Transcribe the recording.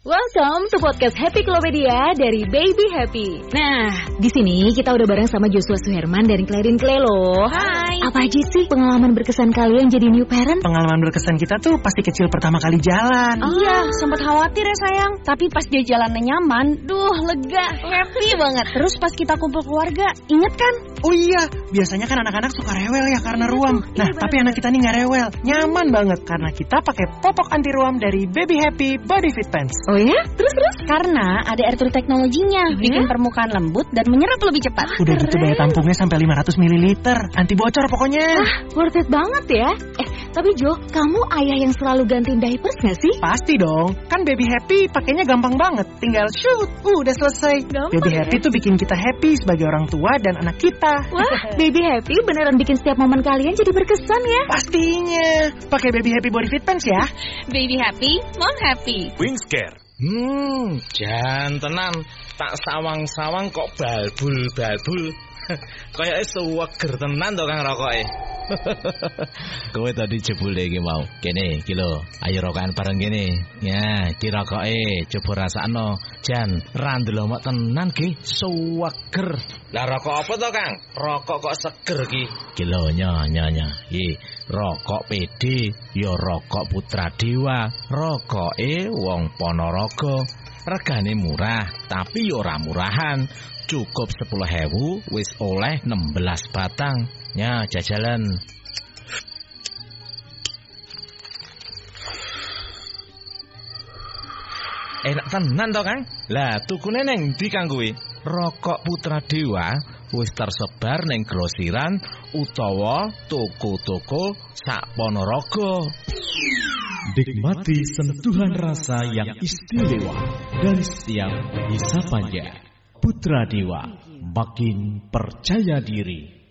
Welcome to podcast Happy Klopedia dari Baby Happy. Nah, di sini kita udah bareng sama Joshua Suherman dari Clarin Clay loh. Hai. Apa aja sih pengalaman berkesan kalian jadi new parent? Pengalaman berkesan kita tuh pasti kecil pertama kali jalan. Iya, sempat khawatir ya sayang. Tapi pas dia jalannya nyaman, lega, happy banget. Terus pas kita kumpul keluarga, inget kan? Oh iya, biasanya kan anak-anak suka rewel ya karena ruam. Nah, tapi anak kita nih nggak rewel, nyaman banget karena kita pakai popok anti ruam dari Baby Happy Body Fit Pants. Oh ya? Terus? Karena ada air tool teknologinya, bikin permukaan lembut dan menyerap lebih cepat. Udah gitu daya tampungnya sampai 500 ml, anti bocor pokoknya. Worth it banget ya. Tapi Jo, kamu ayah yang selalu gantiin diapers gak sih? Pasti dong, kan Baby Happy pakainya gampang banget. Tinggal shoot, udah selesai. Gampang Baby ya? Happy tuh bikin kita happy sebagai orang tua dan anak kita. Wah, Baby Happy beneran bikin setiap momen kalian jadi berkesan ya. Pastinya, pakai Baby Happy Body Fit Pants ya. Baby happy, mom happy. Wingscare. Jan tenan, tak sawang-sawang kok balbul-balbul. Kayake seger tenan to Kang rokoke. Kowe tadi jebule iki mau. Kene iki lho, ayo rokokan bareng kene. Ya, iki rokoke coba rasakno. Jan, ra ndelok tenan ki seger. Lah rokok apa to Kang? Rokok kok seger ki? Iki lho nya. Iki rokok PD, ya rokok Putra Dewa. Rokoke wong Ponorogo. Regane murah, tapi ya ora murahan. Cukup 10.000 wis oleh 16 batang. Ya, jajalan. Enak tenan to Kang? Lah, tukune ning ndi Kang kuwi? Rokok Putra Dewa wis tersebar ning grosiran utawa toko-toko sak Ponorogo. Nikmati sentuhan rasa yang istimewa dari setiap hisapannya. Putra Dewa, makin percaya diri.